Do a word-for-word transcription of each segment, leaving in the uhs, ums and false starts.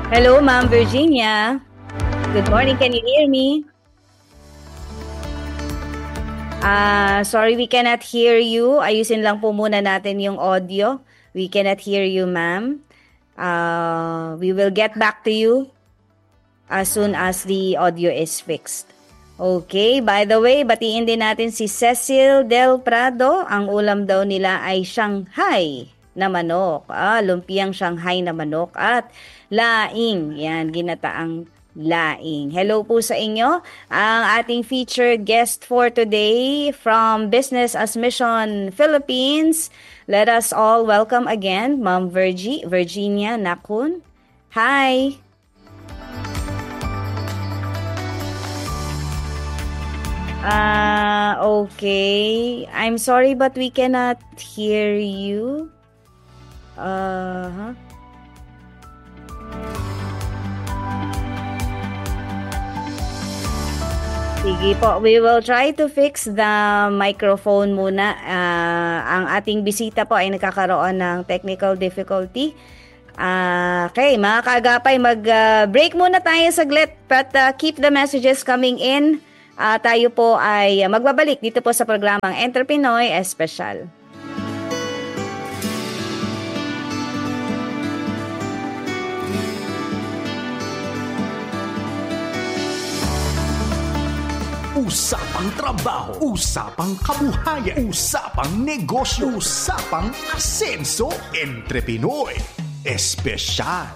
Hello, Ma'am Virginia. Good morning. Can you hear me? Ah, uh, sorry, we cannot hear you. Ayusin lang po muna natin yung audio. We cannot hear you, ma'am. Uh, we will get back to you as soon as the audio is fixed. Okay, by the way, batiin din natin si Cecil Del Prado. Ang ulam daw nila ay Shanghai na manok. Ah, lumpiang Shanghai na manok at laing. Yan, ginataang laing. Hello po sa inyo. Ang ating featured guest for today from Business as Mission Philippines. Let us all welcome again Ma'am Virgie, Virginia Nakun. Hi! Ah, uh, okay. I'm sorry but we cannot hear you. Uh-huh. Sige po, we will try to fix the microphone muna. Uh, ang ating bisita po ay nagkakaroon ng technical difficulty. Uh, okay, mga kaagapay, mag-break uh, muna tayo saglit but uh, keep the messages coming in. Uh, tayo po ay magbabalik dito po sa programang Entre Pinoy Espesyal. Usapang trabaho, usapang kabuhayan, usapang negosyo, usapang asenso, Entre Pinoy Espesyal.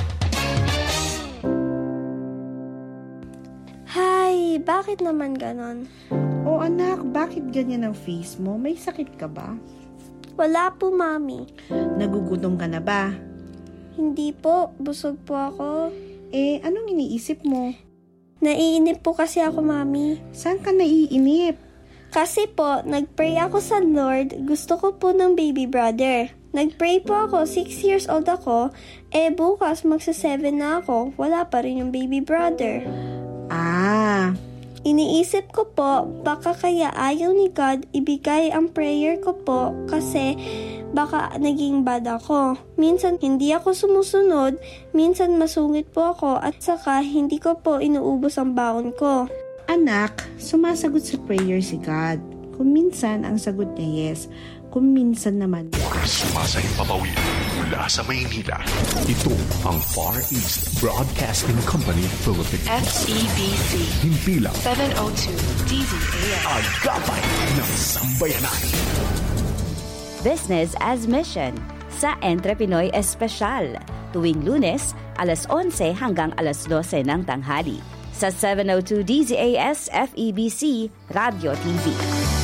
Hi, bakit naman ganon? Oh anak, bakit ganyan ang face mo? May sakit ka ba? Wala po, mami. Nagugutom ka na ba? Hindi po, busog po ako. Eh, anong iniisip mo? Naiinip po kasi ako, mami. Saan ka naiinip? Kasi po, nagpray ako sa Lord, gusto ko po ng baby brother. Nagpray po ako, six years old ako, eh bukas magsa-seven na ako, wala pa rin yung baby brother. Ah. Iniisip ko po, baka kaya ayaw ni God ibigay ang prayer ko po kasi baka naging bad ako. Minsan hindi ako sumusunod, minsan masungit po ako at saka hindi ko po inuubos ang baon ko. Anak, sumasagot sa prayer si God. Kung minsan ang sagot niya yes, kung minsan naman sumasayang papawid mula sa Maynila. Ito ang Far East Broadcasting Company Philippines. F E B C Himpilang seven oh two D Z A S. Agapay ng Sambayanan. Business as Mission sa Entre Pinoy Espesyal. Tuwing Lunes, alas onse hanggang alas dose ng tanghali. Sa seven oh two D Z A S F E B C Radio T V.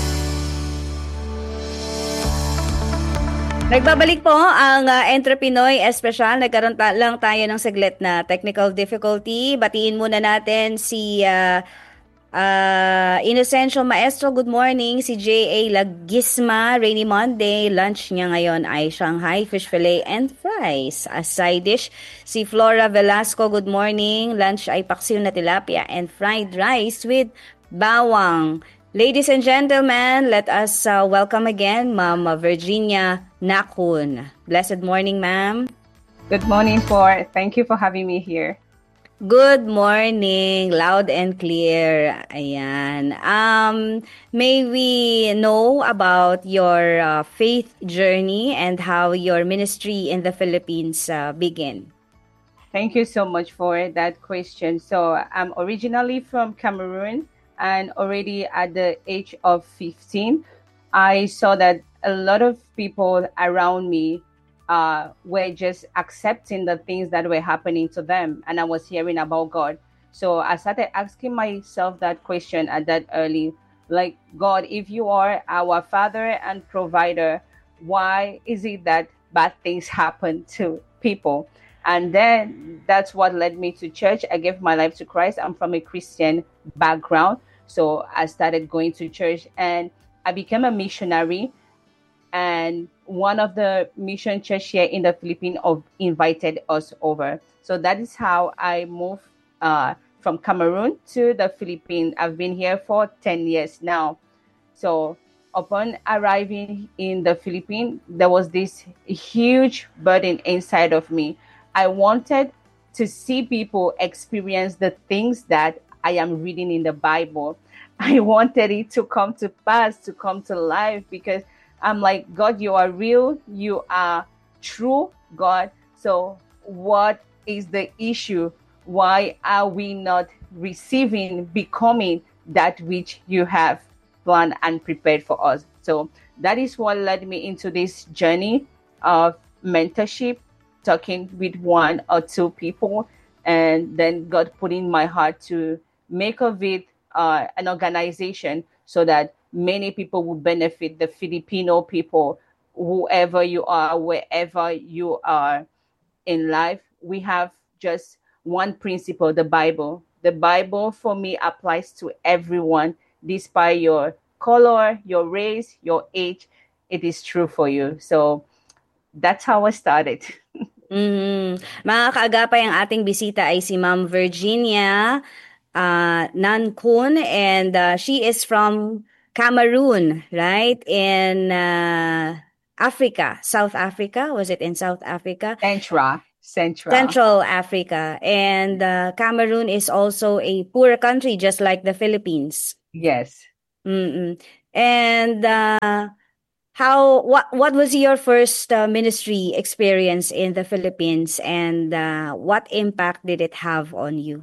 Nagbabalik po ang uh, Entre Pinoy Espesyal. Nagkaroon ta- lang tayo ng saglit na technical difficulty. Batiin muna natin si uh, uh, Inocencio Maestro. Good morning. Si J A Lagisma. Rainy Monday. Lunch niya ngayon ay Shanghai fish fillet and fries. As side dish, si Flora Velasco. Good morning. Lunch ay paksiw na tilapia and fried rice with bawang. Ladies and gentlemen, let us uh, welcome again Ma'am Virginia Nakun. Blessed morning, ma'am. Good morning, for. Thank you for having me here. Good morning, loud and clear. Ayan. Um, may we know about your uh, faith journey and how your ministry in the Philippines uh, began? Thank you so much for that question. So I'm originally from Cameroon. And already at the age of fifteen, I saw that a lot of people around me uh, were just accepting the things that were happening to them. And I was hearing about God. So I started asking myself that question at that early, like, God, if you are our Father and provider, why is it that bad things happen to people? And then that's what led me to church. I gave my life to Christ. I'm from a Christian background. So I started going to church and I became a missionary. And one of the mission church here in the Philippines of invited us over. So that is how I moved uh, from Cameroon to the Philippines. I've been here for ten years now. So upon arriving in the Philippines, there was this huge burden inside of me. I wanted to see people experience the things that I am reading in the Bible. I wanted it to come to pass, to come to life, because I'm like, God, you are real. You are true, God. So what is the issue? Why are we not receiving, becoming that which you have planned and prepared for us? So that is what led me into this journey of mentorship, talking with one or two people, and then God put in my heart to make of it uh, an organization so that many people will benefit, the Filipino people, whoever you are, wherever you are in life. We have just one principle, the Bible. The Bible for me applies to everyone, despite your color, your race, your age. It is true for you. So that's how I started. Mhm. Mga kaagapay, ang ating bisita ay si Ma'am Virginia uh, Nankun, and uh, she is from Cameroon, right? In uh, Africa, South Africa. Was it in South Africa? Centra, Centra. Central Africa. And uh, Cameroon is also a poor country, just like the Philippines. Yes. Mm-mm. And uh, how what what was your first uh, ministry experience in the Philippines, and uh, what impact did it have on you?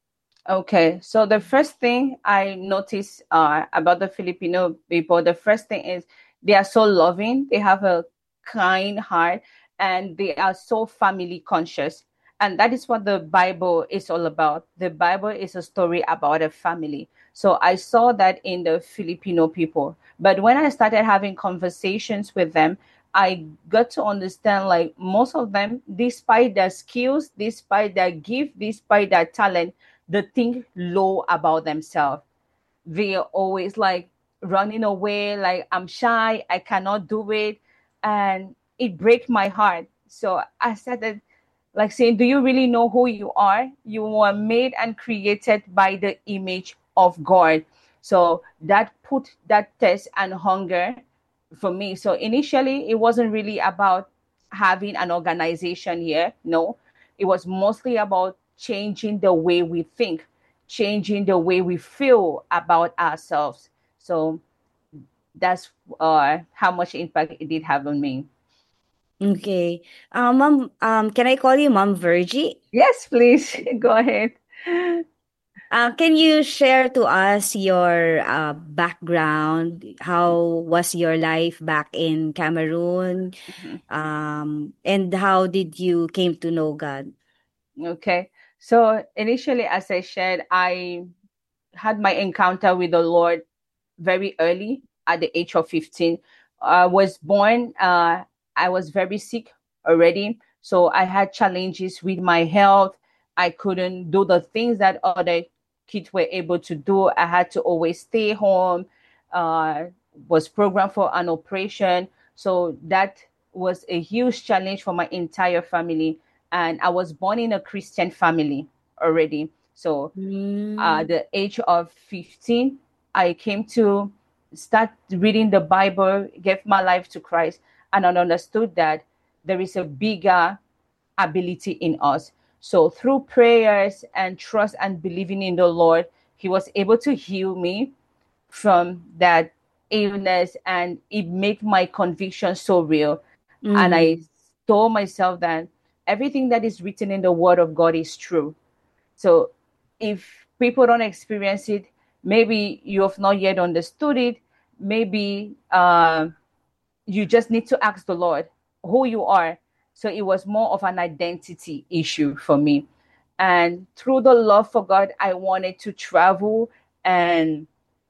Okay, so the first thing I noticed uh, about the Filipino people, the first thing is they are so loving, they have a kind heart, and they are so family conscious. And that is what the Bible is all about. The Bible is a story about a family. So I saw that in the Filipino people. But when I started having conversations with them, I got to understand like most of them, despite their skills, despite their gift, despite their talent, they think low about themselves. They are always like running away, like I'm shy, I cannot do it. And it breaks my heart. So I started like saying, do you really know who you are? You were made and created by the image of God. So that put that test and hunger for me. So initially, it wasn't really about having an organization here. No, it was mostly about changing the way we think, changing the way we feel about ourselves. So that's uh, how much impact it did have on me. Okay. Uh, Ma'am, um, can I call you Ma'am Virgie? Yes, please go ahead. Uh, can you share to us your uh, background? How was your life back in Cameroon? Mhm. Um, and how did you came to know God? Okay. So initially, as I shared, I had my encounter with the Lord very early at the age of fifteen. I was born, uh, I was very sick already. So I had challenges with my health. I couldn't do the things that other kids were able to do. I had to always stay home, uh, was programmed for an operation. So that was a huge challenge for my entire family. And I was born in a Christian family already. So at Mm. the age of fifteen, I came to start reading the Bible, gave my life to Christ, and I understood that there is a bigger ability in us. So through prayers and trust and believing in the Lord, He was able to heal me from that illness, and it made my conviction so real. And I Mhm. told myself that everything that is written in the Word of God is true. So if people don't experience it, maybe you have not yet understood it. Maybe uh, you just need to ask the Lord who you are. So it was more of an identity issue for me. And through the love for God, I wanted to travel and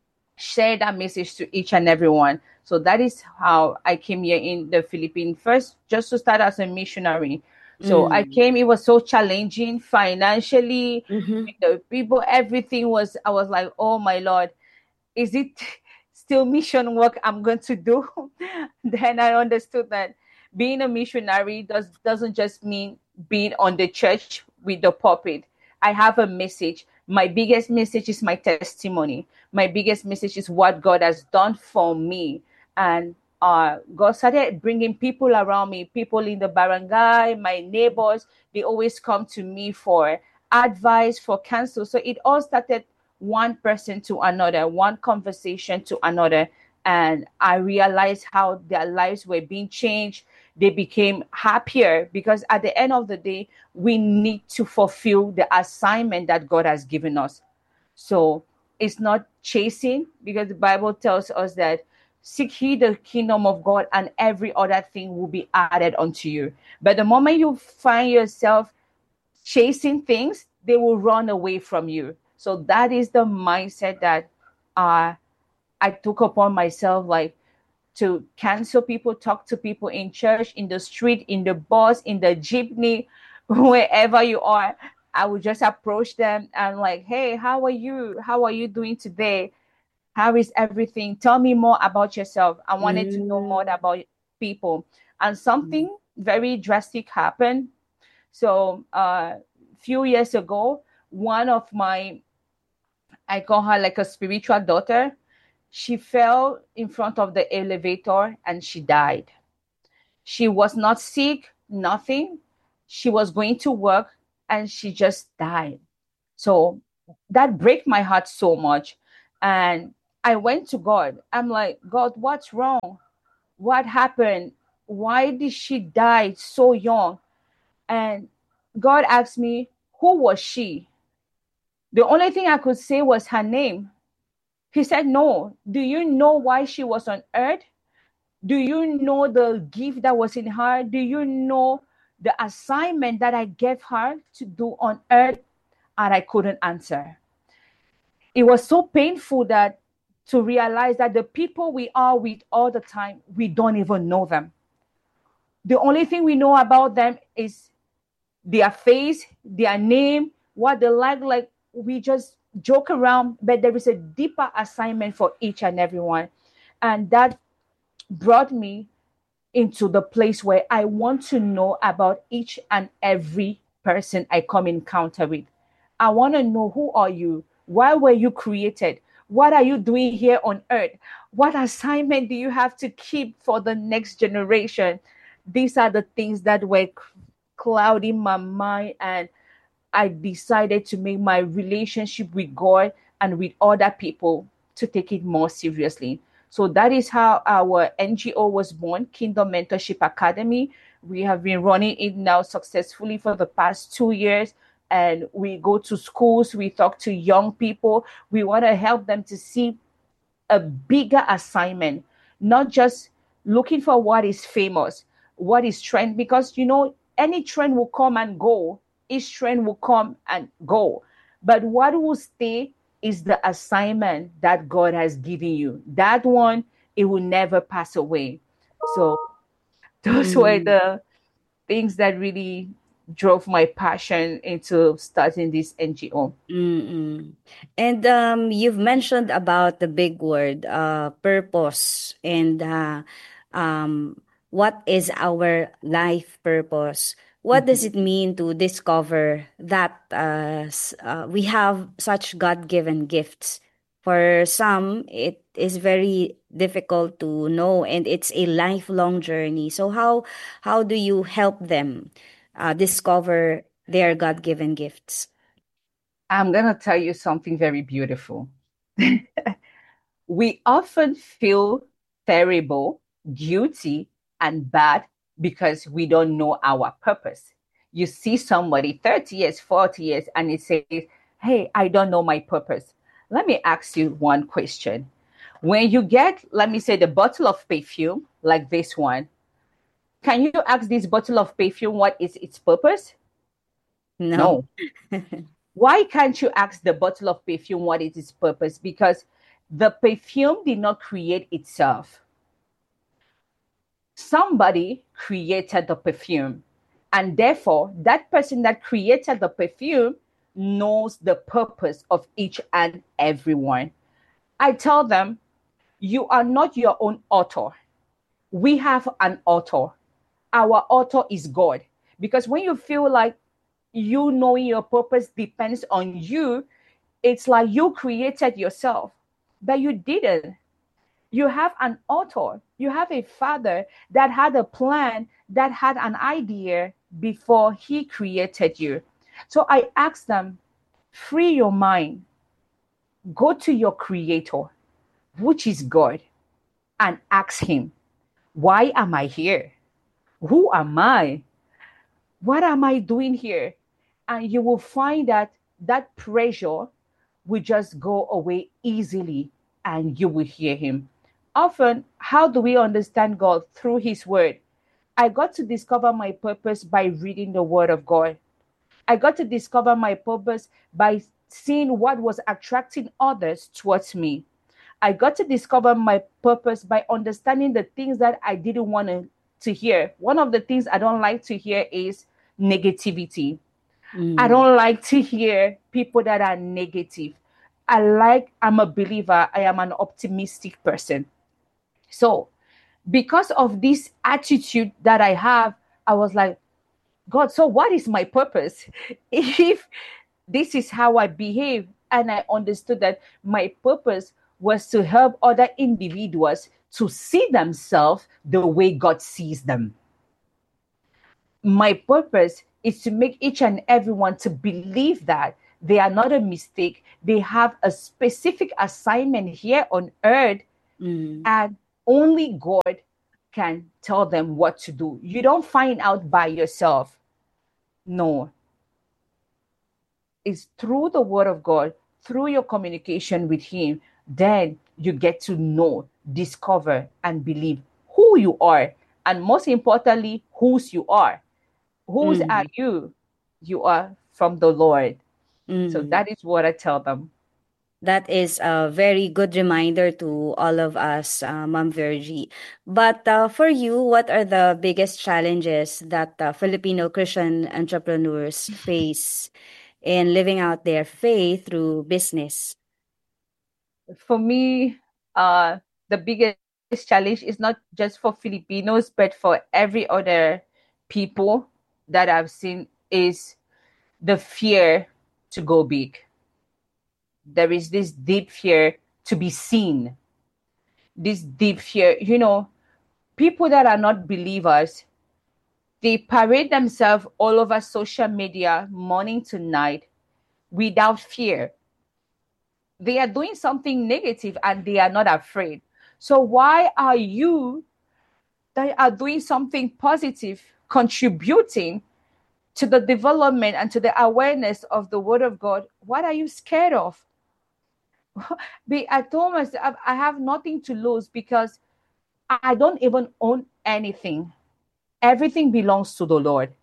share that message to each and everyone. So that is how I came here in the Philippines first, just to start as a missionary. So I Mm. came, it was so challenging financially, Mhm. with the people, everything was, I was like, oh my Lord, is it still mission work I'm going to do? Then I understood that being a missionary does, doesn't just mean being on the church with the pulpit. I have a message. My biggest message is my testimony. My biggest message is what God has done for me. And uh, God started bringing people around me, people in the barangay, my neighbors. They always come to me for advice, for counsel. So it all started one person to another, one conversation to another. And I realized how their lives were being changed. They became happier because at the end of the day, we need to fulfill the assignment that God has given us. So it's not chasing, because the Bible tells us that seek ye the kingdom of God and every other thing will be added unto you. But the moment you find yourself chasing things, they will run away from you. So that is the mindset that uh, I took upon myself, like to cancel people, talk to people in church, in the street, in the bus, in the jeepney, wherever you are. I would just approach them and like, hey, how are you? How are you doing today? How is everything? Tell me more about yourself. I wanted mm. to know more about people. And something mm. very drastic happened. So a uh, few years ago, one of my, I call her like a spiritual daughter, she fell in front of the elevator and she died. She was not sick, nothing. She was going to work and she just died. So that broke my heart so much. And I went to God. I'm like, God, what's wrong? What happened? Why did she die so young? And God asked me, who was she? The only thing I could say was her name. He said, no. Do you know why she was on earth? Do you know the gift that was in her? Do you know the assignment that I gave her to do on earth? And I couldn't answer. It was so painful that to realize that the people we are with all the time, we don't even know them. The only thing we know about them is their face, their name, what they like. Like we just joke around, but there is a deeper assignment for each and every one. And that brought me into the place where I want to know about each and every person I come in encounter with. I want to know, who are you? Why were you created? What are you doing here on earth? What assignment do you have to keep for the next generation? These are the things that were clouding my mind, and I decided to make my relationship with God and with other people to take it more seriously. So that is how our N G O was born, Kingdom Mentorship Academy. We have been running it now successfully for the past two years. And we go to schools, we talk to young people. We want to help them to see a bigger assignment, not just looking for what is famous, what is trend, because, you know, any trend will come and go. Each trend will come and go. But what will stay is the assignment that God has given you. That one, it will never pass away. So those mm. were the things that really drove my passion into starting this N G O. Mm-mm. And um, you've mentioned about the big word, uh, purpose, and uh, um, what is our life purpose? What does it mean to discover that uh, s- uh, we have such God-given gifts? For some, it is very difficult to know, and it's a lifelong journey. So how how do you help them uh, discover their God-given gifts? I'm going to tell you something very beautiful. We often feel terrible, guilty, and bad because we don't know our purpose. You see somebody thirty years, forty years, and it says, hey, I don't know my purpose. Let me ask you one question. When you get, let me say, the bottle of perfume, like this one, can you ask this bottle of perfume what is its purpose? No. No. Why can't you ask the bottle of perfume what is its purpose? Because the perfume did not create itself. Somebody created the perfume. And therefore, that person that created the perfume knows the purpose of each and every one. I tell them, you are not your own author. We have an author. Our author is God. Because when you feel like you knowing your purpose depends on you, it's like you created yourself, but you didn't. You have an author, you have a father that had a plan, that had an idea before he created you. So I asked them, free your mind, go to your creator, which is God, and ask him, why am I here? Who am I? What am I doing here? And you will find that that pressure will just go away easily and you will hear him. Often, how do we understand God? Through his word. I got to discover my purpose by reading the word of God. I got to discover my purpose by seeing what was attracting others towards me. I got to discover my purpose by understanding the things that I didn't want to, to hear. One of the things I don't like to hear is negativity. Mm. I don't like to hear people that are negative. I like, I'm a believer. I am an optimistic person. So because of this attitude that I have, I was like, God, so what is my purpose? If this is how I behave, and I understood that my purpose was to help other individuals to see themselves the way God sees them. My purpose is to make each and everyone to believe that they are not a mistake. They have a specific assignment here on earth, Mm. and only God can tell them what to do. You don't find out by yourself. No. It's through the word of God, through your communication with him, then you get to know, discover, and believe who you are. And most importantly, whose you are. Whose Mm. are you? You are from the Lord. So Mm. that is what I tell them. That is a very good reminder to all of us, uh, Ma'am Virgie. But uh, for you, what are the biggest challenges that uh, Filipino Christian entrepreneurs face in living out their faith through business? For me, uh, the biggest challenge is not just for Filipinos, but for every other people that I've seen is the fear to go big. There is this deep fear to be seen. This deep fear, you know, people that are not believers, they parade themselves all over social media morning to night without fear. They are doing something negative and they are not afraid. So why are you that are doing something positive, contributing to the development and to the awareness of the word of God? What are you scared of? Be I told myself I have nothing to lose because I don't even own anything. Everything belongs to the Lord.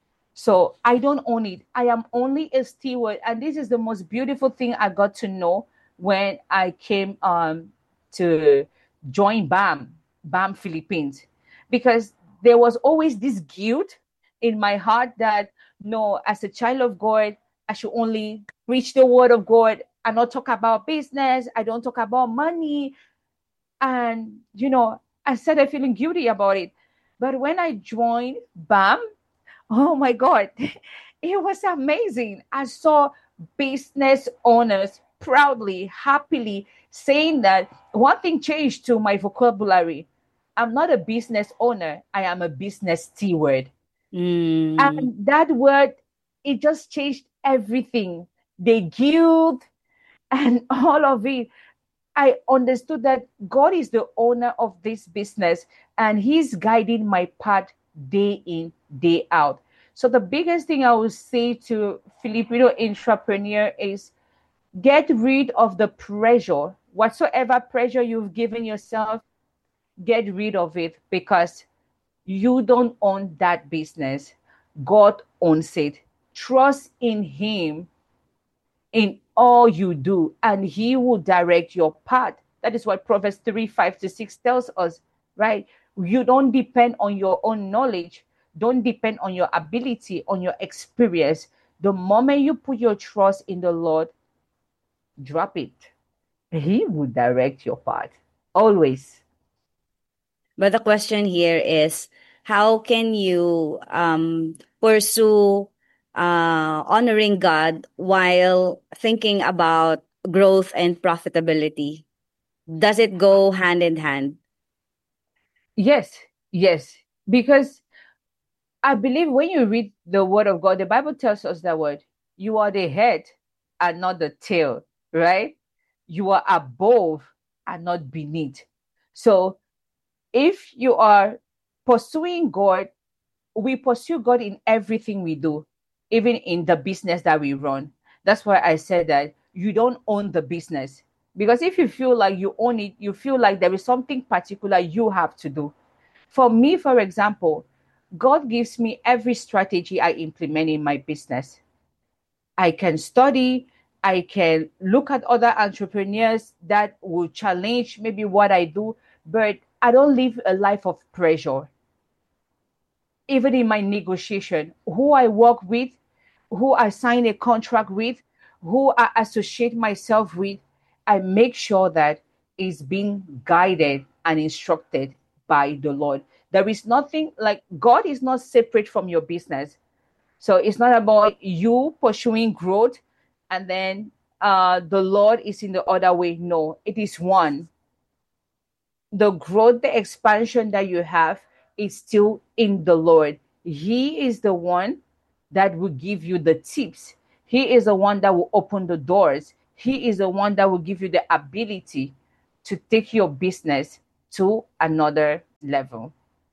So I don't own it. I am only a steward. And this is the most beautiful thing I got to know when I came um, to join BAM, BAM Philippines. Because there was always this guilt in my heart that, no, as a child of God, I should only preach the word of God and not talk about business. I don't talk about money. And, you know, I started feeling guilty about it. But when I joined BAM, oh my God, it was amazing. I saw business owners proudly, happily saying that one thing changed to my vocabulary. I'm not a business owner, I am a business steward. Mm. And that word, it just changed everything. The guilt and all of it. I understood that God is the owner of this business and he's guiding my path day in, day out. So the biggest thing I would say to Filipino entrepreneur is get rid of the pressure. Whatsoever pressure you've given yourself, get rid of it because you don't own that business. God owns it. Trust in him in all you do, and he will direct your path. That is what Proverbs three, five to six tells us, right? You don't depend on your own knowledge. Don't depend on your ability, on your experience. The moment you put your trust in the Lord, drop it. He will direct your path. Always. But the question here is, how can you um, pursue uh, honoring God while thinking about growth and profitability? does it go hand in hand? Yes, yes. Because I believe when you read the word of God, the Bible tells us that word, you are the head and not the tail, right? You are above and not beneath. So if you are pursuing God, we pursue God in everything we do, even in the business that we run. That's why I said that you don't own the business. Because if you feel like you own it, you feel like there is something particular you have to do. For me, for example, God gives me every strategy I implement in my business. I can study, I can look at other entrepreneurs that will challenge maybe what I do, but I don't live a life of pressure. Even in my negotiation, who I work with, who I sign a contract with, who I associate myself with, I make sure that is being guided and instructed by the Lord. There is nothing like God is not separate from your business. So it's not about you pursuing growth and then uh, the Lord is in the other way. No, it is one. The growth, the expansion that you have is still in the Lord. He is the one that will give you the tips. He is the one that will open the doors. He is the one that will give you the ability to take your business to another level.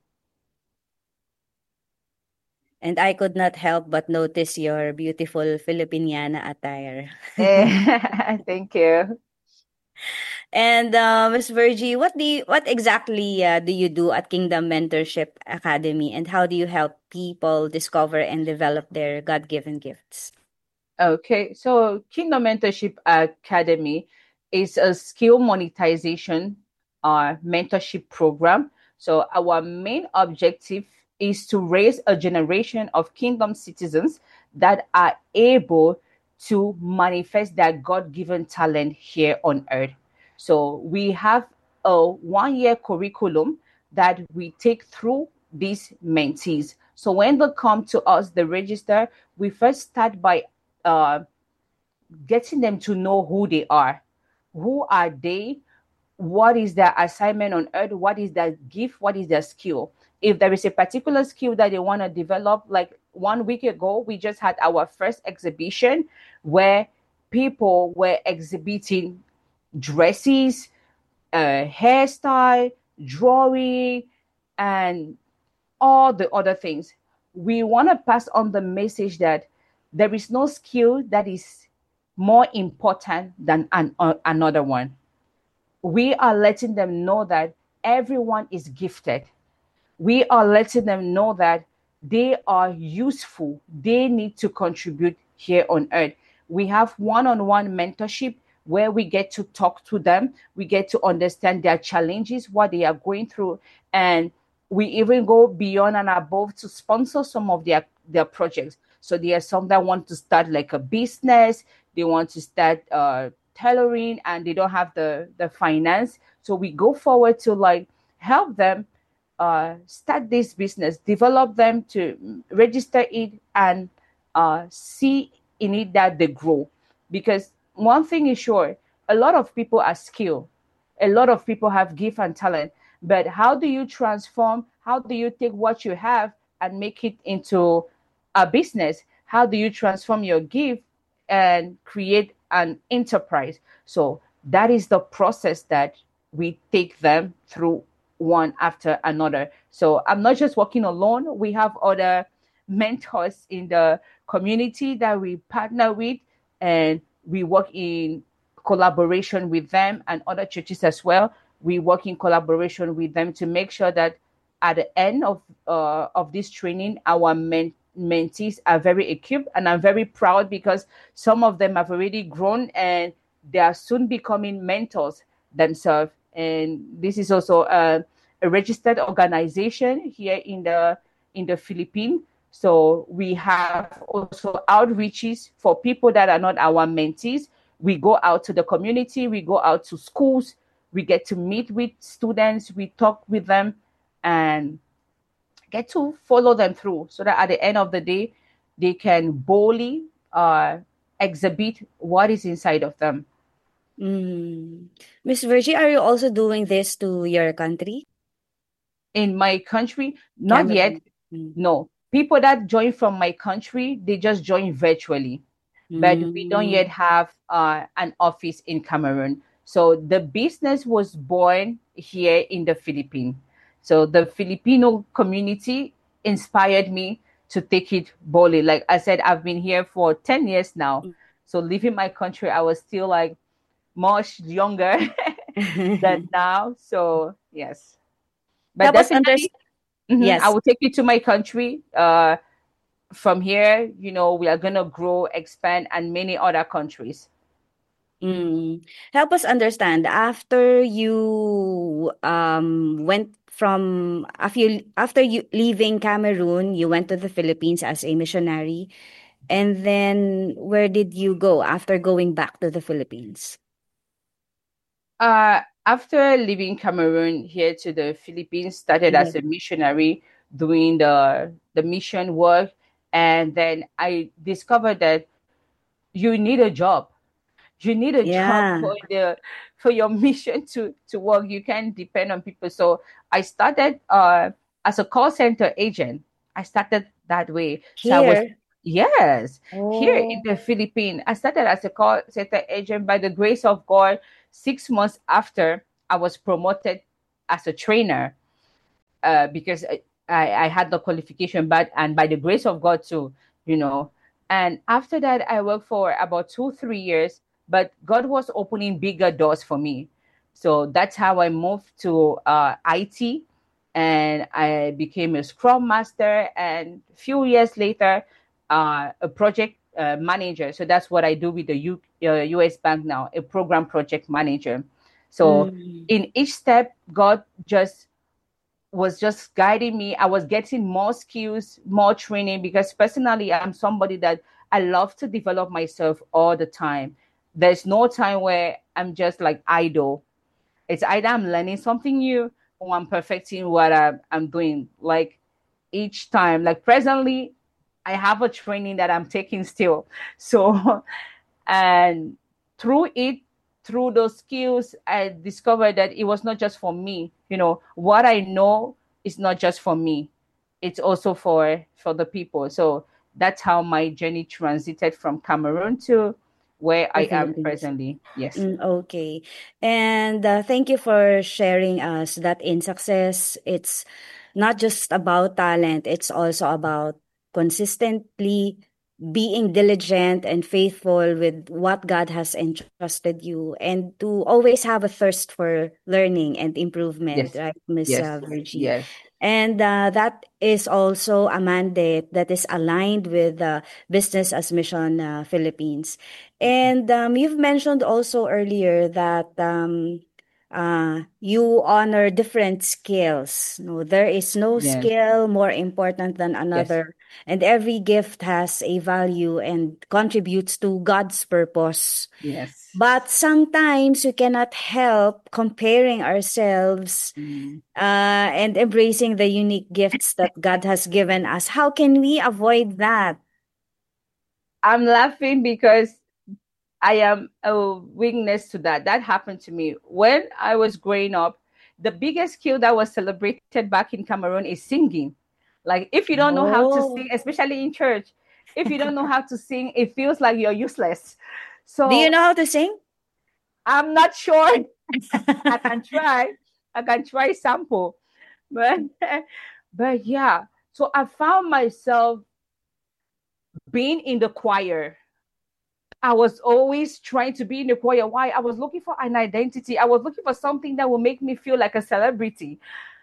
And I could not help but notice your beautiful Filipiniana attire. Thank you. And uh, Miss Virgie, what do you, what exactly uh, do you do at Kingdom Mentorship Academy, and how do you help people discover and develop their God-given gifts? Okay, so Kingdom Mentorship Academy is a skill monetization uh, mentorship program. So our main objective is to raise a generation of kingdom citizens that are able to manifest their God-given talent here on earth. So we have a one-year curriculum that we take through these mentees. So when they come to us, they register, we first start by uh, getting them to know who they are. Who are they? What is their assignment on earth? What is their gift? What is their skill? If there is a particular skill that they want to develop, like one week ago, we just had our first exhibition where people were exhibiting dresses, uh, hairstyle, drawing, and all the other things. We want to pass on the message that there is no skill that is more important than an, uh, another one. We are letting them know that everyone is gifted. We are letting them know that they are useful. They need to contribute here on earth. We have one-on-one mentorship where we get to talk to them. We get to understand their challenges, what they are going through, and we even go beyond and above to sponsor some of their, their projects. So there are some that want to start like a business. They want to start uh, tailoring and they don't have the, the finance. So we go forward to like help them uh, start this business, develop them to register it and uh, see in it that they grow. Because one thing is sure, a lot of people are skilled. A lot of people have gift and talent. But how do you transform? How do you take what you have and make it into a business? How do you transform your gift and create an enterprise? So that is the process that we take them through one after another. So I'm not just working alone. We have other mentors in the community that we partner with, and we work in collaboration with them and other churches as well. We work in collaboration with them to make sure that at the end of uh, of this training, our men- mentees are very equipped, and I'm very proud because some of them have already grown and they are soon becoming mentors themselves. And this is also a, a registered organization here in the in the Philippines. So we have also outreaches for people that are not our mentees. We go out to the community, we go out to schools, we get to meet with students, we talk with them, and get to follow them through so that at the end of the day, they can boldly uh, exhibit what is inside of them. Mm. Miss Virgie, are you also doing this to your country, In my country, not yet. Cameroon? Mm. No. People that join from my country, they just join virtually. But we don't Mm. yet have uh, an office in Cameroon. So the business was born here in the Philippines. So the Filipino community inspired me to take it boldly. Like I said, I've been here for ten years now. So leaving my country, I was still like much younger than now. So yes, but Help us definitely, understand. mhm, I Yes. will take you to my country. Uh, from here, you know, we are gonna grow, expand, and many other countries. Mm. Help us understand. After you um went from after you after you leaving Cameroon, you went to the Philippines as a missionary. And then where did you go after going back to the Philippines? Uh, after leaving Cameroon here to the Philippines, started Yeah. as a missionary doing the the mission work, and then I discovered that you need a job. You need a job Yeah. for the for your mission to to work. You can't depend on people. So I started uh as a call center agent. I started that way. So I was, Here. yes, here in Oh. the Philippines. I started as a call center agent. By the grace of God, six months after, I was promoted as a trainer, uh, because I, I, I had the qualification, but and by the grace of God too, you know. And after that, I worked for about two, three years, but God was opening bigger doors for me. So that's how I moved to uh, I T, and I became a Scrum Master, and a few years later, uh, a project uh, manager. So that's what I do with the U, uh, U S Bank now, a program project manager. So Mm. in each step, God just was just guiding me. I was getting more skills, more training, because personally, I'm somebody that I love to develop myself all the time. There's no time where I'm just like idle. It's either I'm learning something new or I'm perfecting what I'm, I'm doing. Like each time, like presently, I have a training that I'm taking still. So, and through it, through those skills, I discovered that it was not just for me. You know, what I know is not just for me, it's also for for the people. So that's how my journey transited from Cameroon to where I The am Philippines. presently. Yes. Mm, okay. And uh, thank you for sharing us that in success, it's not just about talent, it's also about consistently being diligent and faithful with what God has entrusted you, and to always have a thirst for learning and improvement, Yes. right, Miss Yes. uh, Virgie? Yes. And uh, that is also a mandate that is aligned with uh, Business as Mission uh, Philippines. And um, you've mentioned also earlier that um, uh, you honor different skills. No, there is no Yes. skill more important than Yes. another, and every gift has a value and contributes to God's purpose. Yes. But sometimes we cannot help comparing ourselves Mm. uh, and embracing the unique gifts that God has given us. How can we avoid that? I'm laughing because I am a witness to that. That happened to me when I was growing up. The biggest skill that was celebrated back in Cameroon is singing. Like, if you don't know how to Oh, sing, especially in church, if you don't know how to sing, it feels like you're useless. do you So know how to sing? I'm not sure. I can try. I can try sample, but but yeah. So I found myself being in the choir. I was always trying to be in the choir. Why? I was looking for an identity. I was looking for something that would make me feel like a celebrity.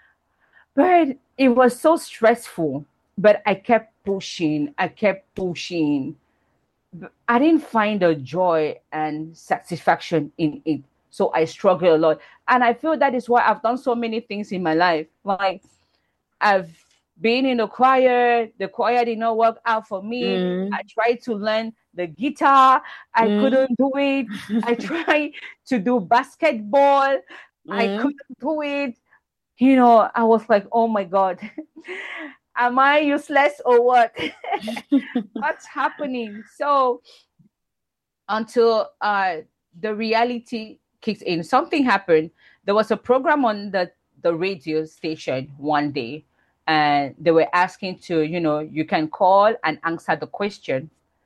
But it was so stressful. But I kept pushing. I kept pushing. I didn't find a joy and satisfaction in it. So I struggled a lot. And I feel that is why I've done so many things in my life. Like, I've been in the choir. The choir did not work out for me. I Mm, tried to learn the guitar. I mm, couldn't do it. I tried to do basketball. I mm. couldn't do it. You know, I was like, oh my God, am I useless or what? What's happening? So until uh, the reality kicks in. Something happened. There was a program on the, the radio station one day, and they were asking to, you know, you can call and answer the question.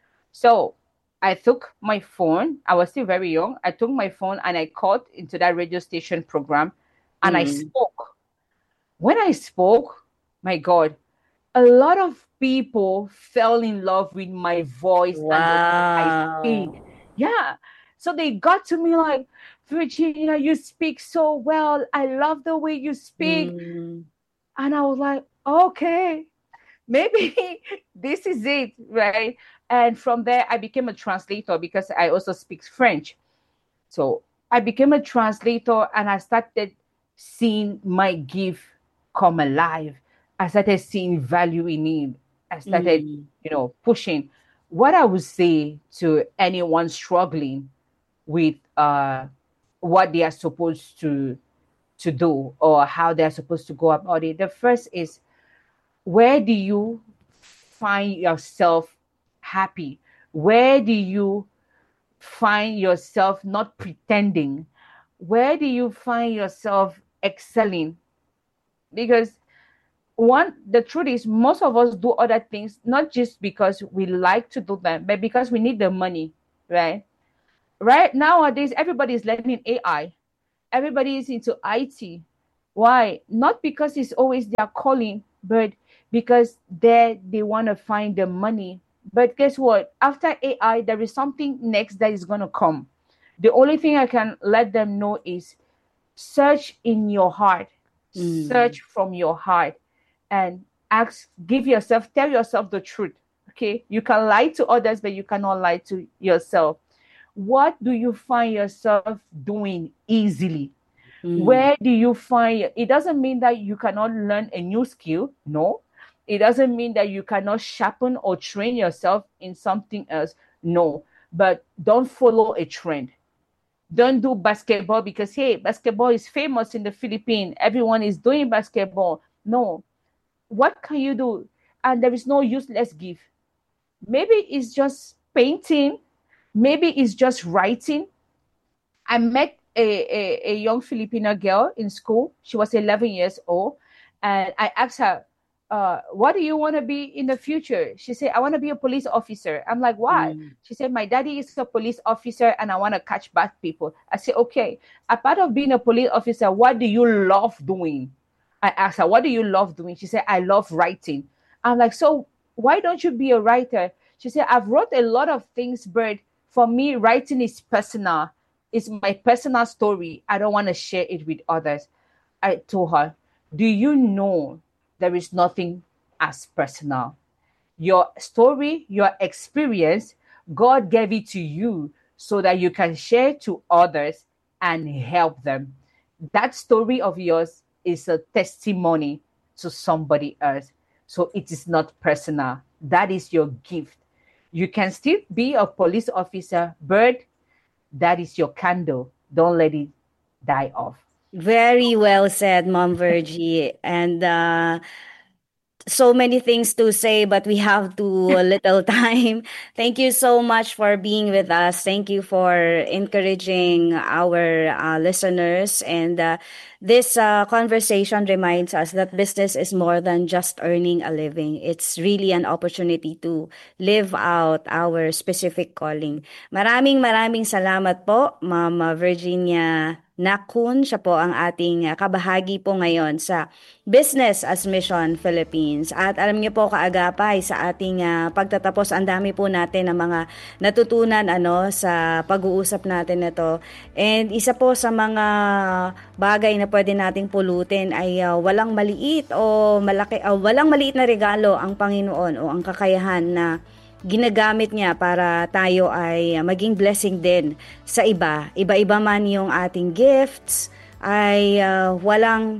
So I took my phone. I was still very young. I took my phone and I called into that radio station program, and mm. I spoke. When I spoke, my God, a lot of people fell in love with my voice wow. and the way I speak. Yeah. So they got to me like, Virginia, you speak so well. I love the way you speak. Mm. And I was like, okay, maybe this is it, right? And from there, I became a translator because I also speak French. So I became a translator and I started seeing my gift come alive. I started seeing value in it. I started, mm. you know, pushing. What I would say to anyone struggling with uh, what they are supposed to to do or how they are supposed to go about it. The first is, where do you find yourself happy? Where do you find yourself not pretending? Where do you find yourself excelling? Because one, the truth is, most of us do other things, not just because we like to do them, but because we need the money, right? Right nowadays, everybody is learning A I. Everybody is into I T. Why? Not because it's always their calling, but because they they want to find the money. But guess what? After A I, there is something next that is going to come. The only thing I can let them know is search in your heart. Mm. Search from your heart and ask, give yourself, tell yourself the truth. Okay? You can lie to others, but you cannot lie to yourself. What do you find yourself doing easily? Mm. Where do you find it? Doesn't mean that you cannot learn a new skill. No. It doesn't mean that you cannot sharpen or train yourself in something else. No. But don't follow a trend. Don't do basketball because, hey, basketball is famous in the Philippines. Everyone is doing basketball. No. What can you do? And there is no useless gift. Maybe it's just painting. Maybe it's just writing. I met a, a, a young Filipino girl in school. She was eleven years old. And I asked her, uh, what do you want to be in the future? She said, I want to be a police officer. I'm like, why? Mm. She said, my daddy is a police officer and I want to catch bad people. I said, okay, a part of being a police officer, what do you love doing? I asked her, what do you love doing? She said, I love writing. I'm like, so why don't you be a writer? She said, I've wrote a lot of things, but for me, writing is personal. It's my personal story. I don't want to share it with others. I told her, do you know there is nothing as personal? Your story, your experience, God gave it to you so that you can share to others and help them. That story of yours is a testimony to somebody else. So it is not personal. That is your gift. You can still be a police officer, but that is your candle. Don't let it die off. Very well said, Mom Virgie. And uh, so many things to say, but we have too little time. Thank you so much for being with us. Thank you for encouraging our uh, listeners. And uh, this uh, conversation reminds us that business is more than just earning a living. It's really an opportunity to live out our specific calling. Maraming maraming salamat po, Ma'am Virginia Nakun. Siya po ang ating kabahagi po ngayon sa Business as Mission Philippines. At alam niyo po, kaagapay, sa ating uh, pagtatapos, ang dami po natin ng mga natutunan ano sa pag-uusap natin na to. And isa po sa mga bagay na pwede nating pulutin ay uh, walang maliit o malaki, uh, walang maliit na regalo ang Panginoon o ang kakayahan na ginagamit niya para tayo ay maging blessing din sa iba. Iba-iba man yung ating gifts, ay uh, walang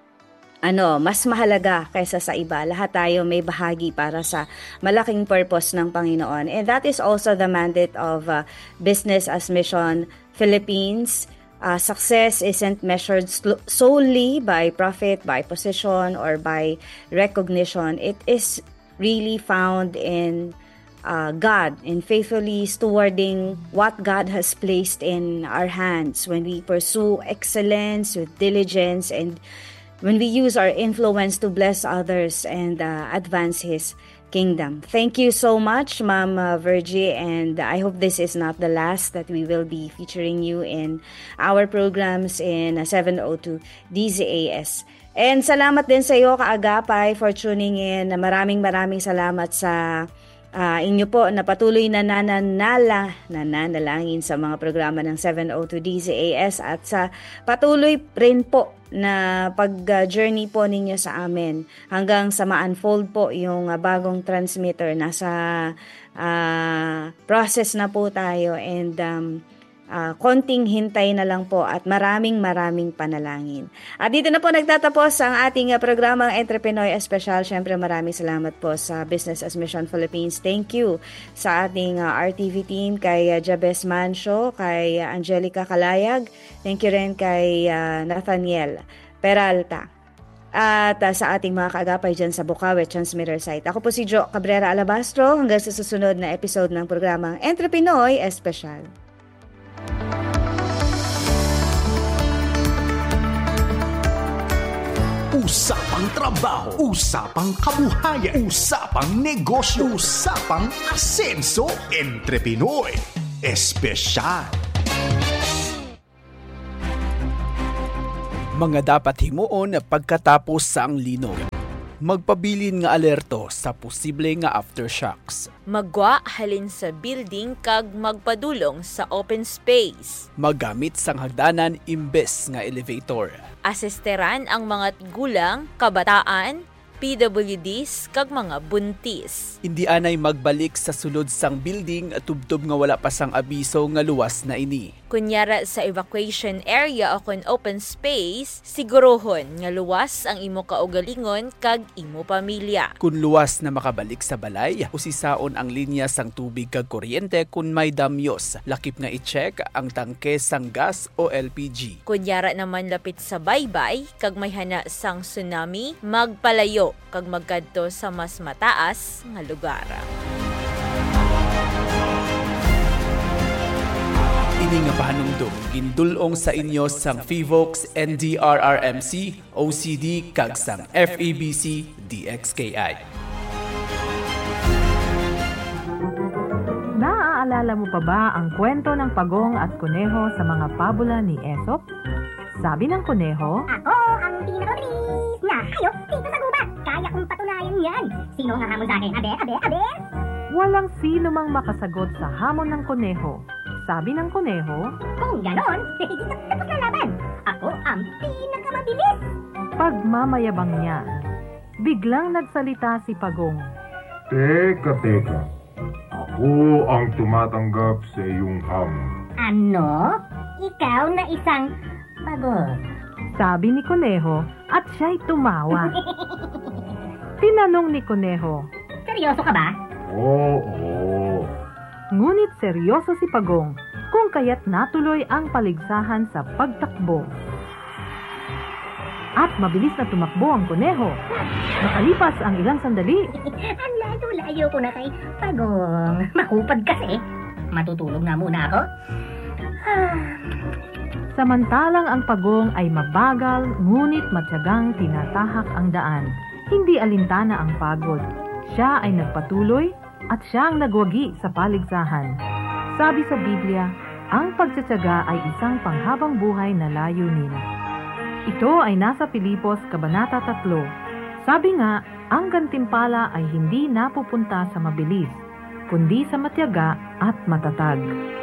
ano, mas mahalaga kaysa sa iba. Lahat tayo may bahagi para sa malaking purpose ng Panginoon. And that is also the mandate of uh, Business as Mission Philippines. Uh, success isn't measured solely by profit, by position, or by recognition. It is really found in uh, God and faithfully stewarding what God has placed in our hands, when we pursue excellence with diligence, and when we use our influence to bless others and uh, advance His kingdom. Thank you so much, Ma'am uh, Virgie, and I hope this is not the last that we will be featuring you in our programs in uh, seven oh two D Z A S. And salamat din sa iyo, Kaagapay, for tuning in. Maraming maraming salamat sa uh, inyo po na patuloy na nananala, nananalangin sa mga programa ng seven oh two D Z A S at sa patuloy rin po na pag-journey po ninyo sa amin hanggang sa ma-unfold po yung uh, bagong transmitter. Nasa uh, process na po tayo, and um, uh, konting hintay na lang po at maraming maraming panalangin. At dito na po nagtatapos ang ating uh, programang Entrepinoy Espesyal. Siyempre maraming salamat po sa Business as Mission Philippines. Thank you sa ating uh, R T V team, kay uh, Jabez Mancio, kay uh, Angelica Calayag. Thank you rin kay uh, Nathaniel Peralta. At uh, sa ating mga kaagapay dyan sa Bukawi Transmitter Site. Ako po si Jo Cabrera Alabastro, hanggang sa susunod na episode ng programang Entrepinoy Espesyal. Usapang trabaho, usapang kabuhayan, usapang negosyo, usapang asenso, Entrepinoy Espesyal. Mga dapat himuon pagkatapos sa ang linog. Magpabilin nga alerto sa posible nga aftershocks. Magwa halin sa building kag magpadulong sa open space. Magamit sang hagdanan imbes nga elevator. Asesteran ang mga gulang, kabataan, P W Ds kag mga buntis. Hindi anay magbalik sa sulod sang building tubtob nga wala pa sang abiso nga luwas na ini. Kunyara sa evacuation area o kung open space, sigurohon nga luwas ang imo kaugalingon kag imo pamilya. Kung luwas na makabalik sa balay, usisaon ang linya sang tubig kag kuryente kung may damyos. Lakip nga i-check ang tangke sang gas o L P G. Kunyara naman lapit sa baybay kag may hana sang tsunami, magpalayo kag magkadto sa mas mataas nga lugar. Ini nga pahanumdum gindulong sa inyo sang FIVOX, N D R R M C, O C D kag sang F E B C D X K I. Naaalala mo pa ba ang kwento ng pagong at kuneho sa mga pabula ni Aesop? Sabi ng kuneho, "Ako ang pinakamabilis na hayop dito sa gubat. Kaya kong patunayan yan. Sino ang hahamon sa akin? Abe, abe, abe?" Walang sino mang makasagot sa hamon ng kuneho. Sabi ng kuneho, "Kung ganon, tapos na laban. Ako ang pinakamabilis." Pagmamayabang niya. Biglang nagsalita si Pagong. Teka, teka. Ako ang tumatanggap sa iyong hamon. Ano? Ikaw na isang pagod? Sabi ni Kuneho at siya'y tumawa. Tinanong ni Kuneho, "Seryoso ka ba?" Oo. Ngunit seryoso si Pagong kung kaya't natuloy ang paligsahan sa pagtakbo. At mabilis na tumakbo ang kuneho. Nakalipas ang ilang sandali. Ang layo-layo ko na kay Pagong. Makupad kasi. Matutulog na muna ako. Samantalang ang Pagong ay mabagal ngunit matyagang tinatahak ang daan. Hindi alintana ang pagod. Siya ay nagpatuloy at siya ang nagwagi sa paligsahan. Sabi sa Biblia, ang pagtsatsaga ay isang panghabang buhay na layunin. Ito ay nasa Pilipos, Kabanata three. Sabi nga, ang gantimpala ay hindi napupunta sa mabilis, kundi sa matyaga at matatag.